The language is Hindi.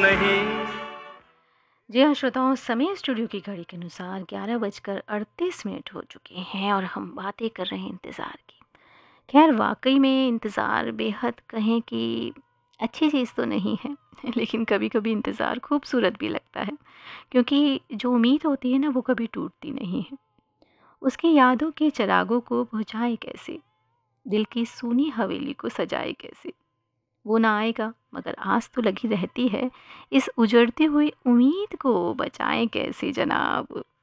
नहीं। जी हाँ श्रोताओं, समय स्टूडियो की घड़ी के अनुसार 11:38 हो चुके हैं और हम बातें कर रहे हैं इंतज़ार की। खैर वाकई में इंतज़ार बेहद कहें कि अच्छी चीज़ तो नहीं है लेकिन कभी-कभी इंतज़ार खूबसूरत भी लगता है, क्योंकि जो उम्मीद होती है ना वो कभी टूटती नहीं है। उसकी यादों के चिरागों को बुझाए कैसे, दिल की सूनी हवेली को सजाए कैसे। वो ना आएगा मगर आस तो लगी रहती है, इस उजड़ती हुई उम्मीद को बचाएं कैसे जनाब।